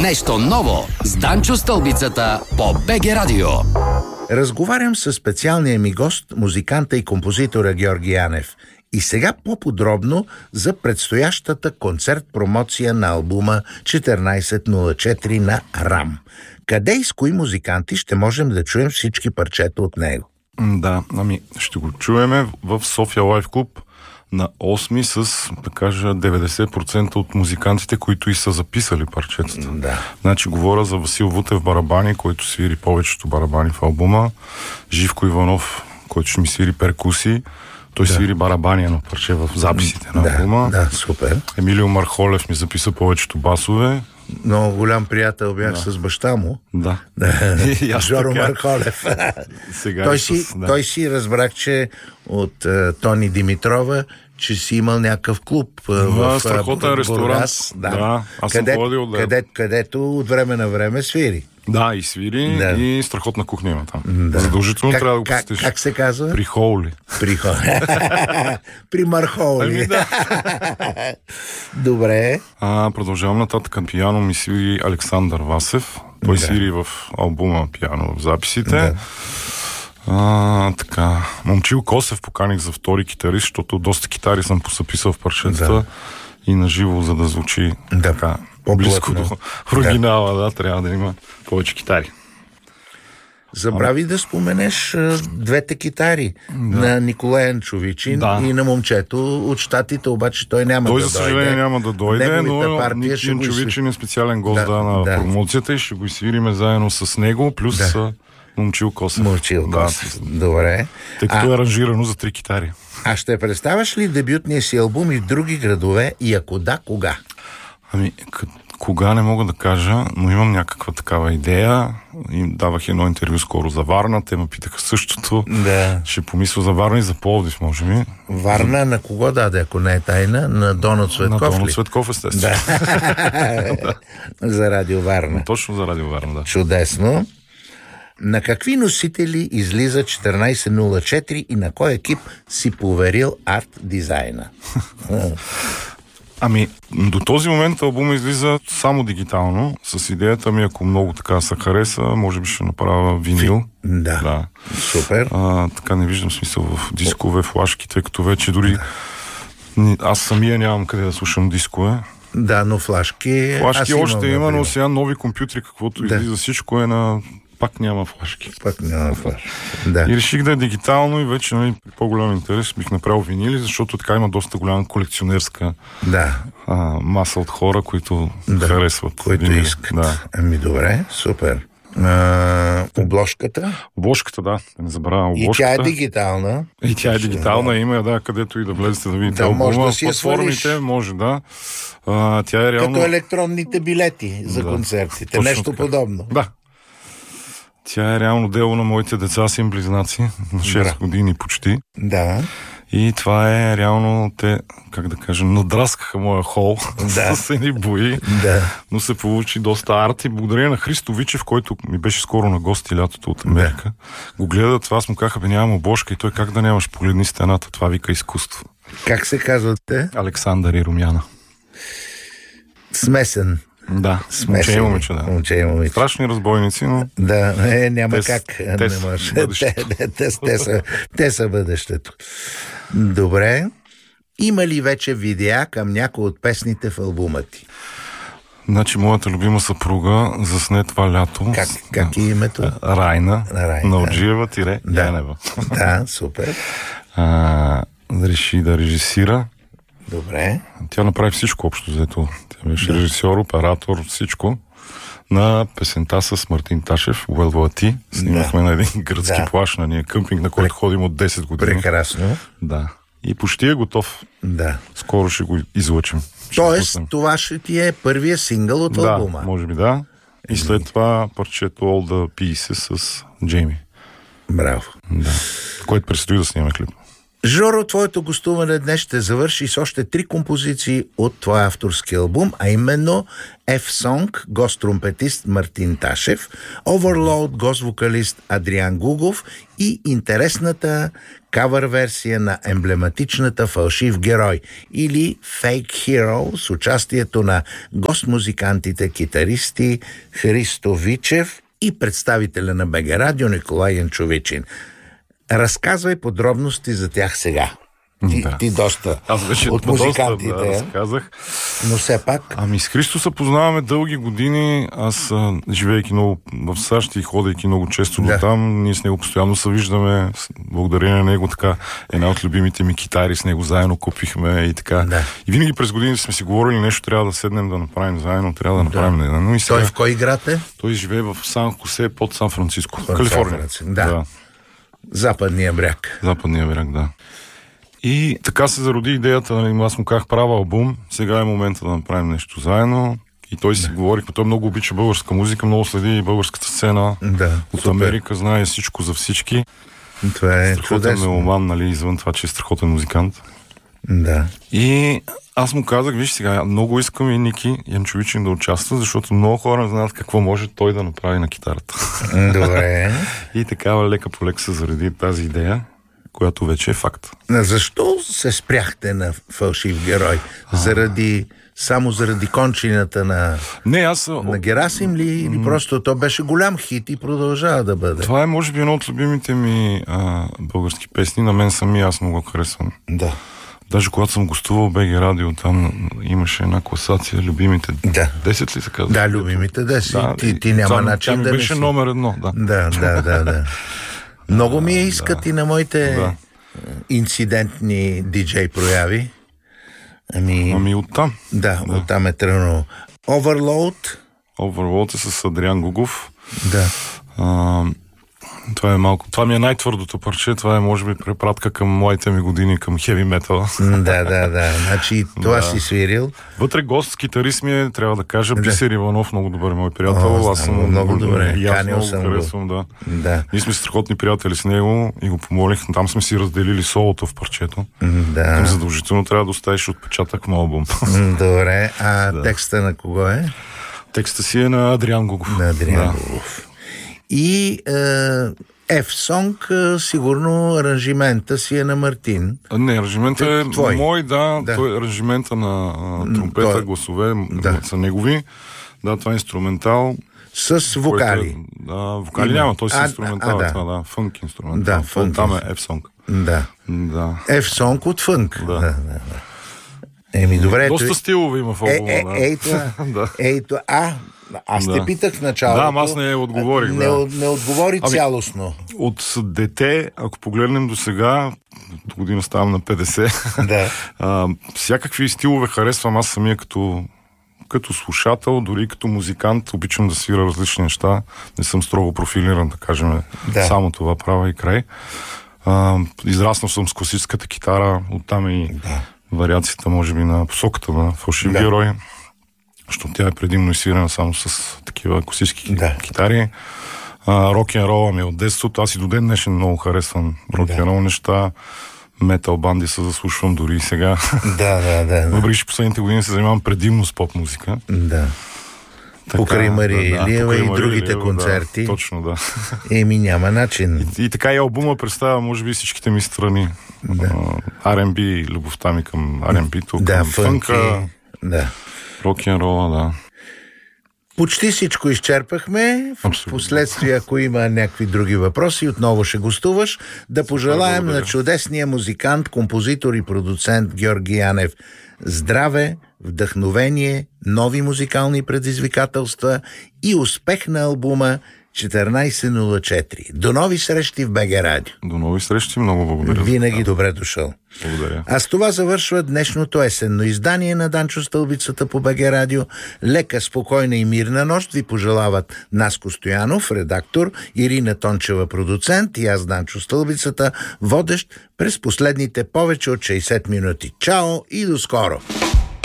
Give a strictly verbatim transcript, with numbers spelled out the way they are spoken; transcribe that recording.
Нещо ново с Данчо Стълбицата по БГ Радио. Разговарям с специалния ми гост, музиканта и композитора Георги Янев. И сега по-подробно за предстоящата концерт-промоция на албума четиринайсет нула четири на Рам. Къде и с кои музиканти ще можем да чуем всички парчета от него? Да, ами ще го чуеме в София Лайв Клуб на осми с, да кажа, деветдесет процента от музикантите, които и са записали парчетата. Да. Значи говоря за Васил Вутев барабани, който свири повечето барабани в албума, Живко Иванов, който ще ми свири перкуси, той да. свири барабани на парче в записите на албума. Да, да, супер. Емилио Мархолев ми записа повечето басове. Много голям приятел бях да. с баща му. Да. Жоро Мархолев. Сега той, с, си, да. той си разбрах, че от uh, Тони Димитрова, че си имал някакъв клуб uh, в страхотен ресторант. Да. да, аз къде, съм ходил. Да. Къде, където от време на време свири. Да, и свири, да. И страхотна кухня има там. Да. Задължително как, трябва да го как, посетиш. Как се казва? При Хоули. При Хоули. При Мархоули. Ами да. Добре. А, продължавам нататък. Пиано ми свири Александър Васев. Той да. свири в албума пиано в записите. Да. А, така. Момчил Косев поканих за втори китарист, защото доста китари съм посъписал в парчетата да. и наживо, за да звучи да. така по-близко до оригинала. Да. да, трябва да има повече китари. Забрави а... да споменеш а, двете китари да. на Николай Анчовичин да. и на момчето от щатите, обаче той няма той, да дойде. Той, за съжаление, няма да дойде, но Ник Анчовичин е специален гост да, да, на да. промоцията и ще го свириме заедно с него, плюс да. Момчил Косев. Момчил Косев, да. добре. Тъй като а... е аранжирано за три китари. А ще представяш ли дебютния си албум и в други градове и ако да, кога? Ами, кога не мога да кажа, но имам някаква такава идея. Им давах едно интервю скоро за Варна, те ме питаха същото. Да. Ще помисля за Варна и за Пловдив, може би. Варна на кого даде, ако не е тайна? На Донал Цветков. На Донал Цветков, естествено. Да. За Радио Варна. Точно за Радио Варна, да. Чудесно. На какви носители излиза четиринайсет нула четири и на кой екип си поверил арт дизайна? Ами, до този момент албума излиза само дигитално, с идеята ми, ако много така се хареса, може би ще направя винил. Да, да. Супер. А, така не виждам смисъл в дискове, флашки, тъй като вече дори да. аз самия нямам къде да слушам дискове. Да, но флашки... Флашки още има, но сега нови компютри, каквото да. излиза, всичко е на... Пак няма флашки. Пак няма флашки. Да. И реших да е дигитално и вече, нали, при по-голям интерес бих направил винили, защото така има доста голяма колекционерска да. а, маса от хора, които да. харесват. Които винили. искат. Да. Ами добре, супер. А, обложката? Обложката, да. Не забравям обложката. И тя е дигитална. И тя е дигитална. Да. Има, да, където и да влезете да видите. Да, може да си я платформите, може, да. А, тя е реално... Като електронните билети за да. концертите. Точно нещо така. подобно. Да. Тя е реално дело на моите деца, си им близнаци, на шест да. години почти. Да. И това е реално, те, как да кажа, надраскаха моя хол да. с едни бои, да. но се получи доста арт и благодарение на Христо Вичев, който ми беше скоро на гости лятото от Америка. Да. Го гледа това, аз му казаха, бе, нямам обложка и той как да нямаш, погледни стената, това вика изкуство. Как се казвате? Александър и Румяна. Смесен. Да, момче и момиче, да. Момче и момиче. Страшни разбойници, но... Да, е, няма те, как. Те, не може. Те, те, те, те, са, те са бъдещето. Добре. Има ли вече видеа към някои от песните в албума ти? Значи, моята любима съпруга засне това лято. Как, как е името? Райна. Райна. Наоджиева тире да. Янева. Да, супер. А, реши да режисира. Добре. Тя направи всичко общо взето. Тя беше да. режисьор, оператор, всичко. На песента с Мартин Ташев, Уелвати. Снимахме да. на един гръцки да. плаж на ние къмпинг, на който ходим от десет години. Прекрасно. Да. И почти е готов. Да. Скоро ще го излъчим. Тоест, това ще ти е първия сингъл от да, албума. Да, може би да. И след това парчето All the Pieces с Джейми. Браво. Да. Който предстои да снимаме клип. Жоро, твоето гостуване днес ще завърши с още три композиции от твоя авторски албум, а именно F-Song, гост-тромпетист Мартин Ташев, Overload, гост-вокалист Адриан Гугов и интересната кавър-версия на емблематичната Фалшив герой или Fake Hero с участието на гост-музикантите китаристи Христо Вичев и представителя на БГ Радио Николай Янчовичин. Разказвай подробности за тях сега. Ти, да. ти доста Аз вече от музикантите, доста, да, разказах. Но все пак... Ами с Христо се познаваме дълги години. Аз, живейки много в САЩ и ходейки много често да. до там, ние с него постоянно се виждаме. Благодарение на него така една от любимите ми китари с него заедно купихме и така. Да. И винаги през години сме си говорили нещо, трябва да седнем да направим заедно, трябва да направим. Да. Но и сега, Той в кой град е? Той живее в Сан Хосе под Сан Франциско, Сан Калифорния. Франциско. Да. да. Западния бряг. Западния бряг, да. И така се зароди идеята, нали, аз му казах, правя албум, сега е момента да направим нещо заедно. И той си да. говори, той много обича българска музика, много следи и българската сцена. Да, от супер. Америка, знае всичко за всички. Това е страхотен чудесно. меломан, нали, извън това, че е страхотен музикант. Да. И аз му казах, виж сега, много искам и Ники Янчовичин да участва, защото много хора не знаят какво може той да направи на китарата. Добре. И такава лека по лека се заради тази идея, която вече е факт. Защо се спряхте на Фалшив герой? Заради... Само заради кончината на, не, аз... на Герасим ли? Или просто то беше голям хит и продължава да бъде? Това е, може би, едно от любимите ми а, български песни. На мен сами аз много харесвам. Да. Даже когато съм гостувал в БГ Радио, там имаше една класация, любимите да. десет ли се казва? Да, любимите десет. Да, ти, ти няма това, начин тя да беше не си. номер едно, да. Да, да, да, да. Много ми е искат да. и на моите да. инцидентни диджей прояви. Ами, ами оттам. Да, да, оттам е тръгнало. Overload. Overload е с Адриан Гугов. Да. А, това е малко. Това ми е най-твърдото парче. Това е, може би, препратка към моите ми години, към хеви метал. Да, да, да. Значи това да. си свирил. Вътре гост, китарист ми е, трябва да кажа, да. Бисер Иванов, много добър мой приятел. О, аз съм много, много добре. И аз много го харесвам, да. да. Ние сме страхотни приятели с него и го помолих. Там сме си разделили солото в парчето. Да. Към задължително трябва да оставиш отпечатък на албум. Добре. А да. текста на кого е? Текста си е на Адриан Гугов. На Адриан да. Гугов. И е, F-Song, сигурно аранжимента си е на Мартин. Не, аранжимента е твой. мой, да. да. Той е аранжимента на а, тромпета, той... гласове да. са негови. Да, това е инструментал. С вокали. Е, да, вокали Има. няма, той си инструментал. А, а, да. Това, да, фънк инструментал. Да, фънк. Там е F-Song. Да. да. F-Song от фънк. Да. да, да, да. Еми, добре. Доста той... стилове има в албума. Е, е, ей, това. да. Ей, това. А, аз те да. питах в началото. Да, аз не отговорих. Не, да. не отговори ами, цялостно. От дете, ако погледнем до сега, до година ставам на петдесет, да. а, всякакви стилове харесвам аз самия като, като слушател, дори като музикант. Обичам да свира различни неща. Не съм строго профилиран, да кажем. Да. Само това правя и край. А, израснал съм с класическата китара, оттам и да. вариацията, може би, на посоката на Фалшив да. герой. Защото тя е предимно изсвирена само с такива класически да. китари. Рок-н-рола ми е от детството. Аз и до ден днешен много харесвам рок-н-рол да. неща. Метал банди се заслушвам дори и сега. Да, да, да. Въпреки че последните години се занимавам предимно с поп-музика. Да. Така, покрай Мария да, Илиева и другите Илиева, концерти. Да, точно, да. Еми, няма начин. И, и така и албума представя, може би, всичките ми страни. Да. Ар енд Би, любовта ми към Ар енд Би-то, да, към фънка, да. рок-н-рола, да. Почти всичко изчерпахме. В последствие, ако има някакви други въпроси, отново ще гостуваш. Да пожелаем на чудесния музикант, композитор и продуцент Георги Янев здраве, вдъхновение, нови музикални предизвикателства и успех на албума четиринайсет нула четири. До нови срещи в БГ Радио. До нови срещи, много благодаря. Винаги да. добре дошъл. Благодаря. А с това завършва днешното есенно издание на Данчо Стълбицата по БГ Радио. Лека, спокойна и мирна нощ ви пожелават Наско Стоянов, редактор, Ирина Тончева, продуцент, и аз, Данчо Стълбицата, водещ през последните повече от шейсет минути. Чао и до скоро!